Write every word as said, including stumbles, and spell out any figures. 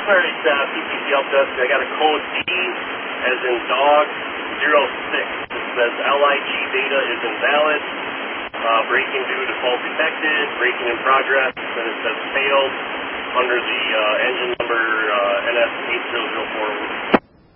Clarity staff, P P C help desk. I got a code D as in dog zero six. It says L I G data is invalid. Uh, braking due to fault detected. Braking in progress. Then it says failed under the uh, engine number uh, N S eight zero zero four.